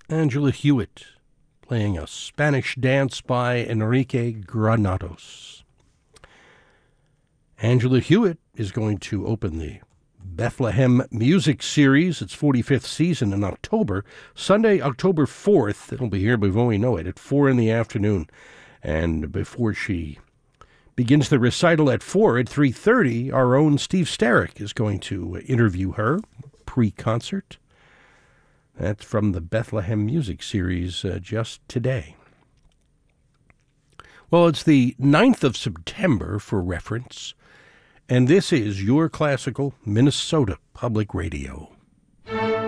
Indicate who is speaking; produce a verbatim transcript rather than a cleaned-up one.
Speaker 1: Angela Hewitt playing a Spanish dance by Enrique Granados. Angela Hewitt is going to open the Bethlehem Music Series, its forty-fifth season, in October. Sunday, October fourth. It'll be here before we know it, at four in the afternoon. And before she begins the recital at four, at three thirty, our own Steve Starrick is going to interview her pre-concert. That's from the Bethlehem Music Series uh, just today. Well, it's the ninth of September, for reference, and this is your classical Minnesota Public Radio.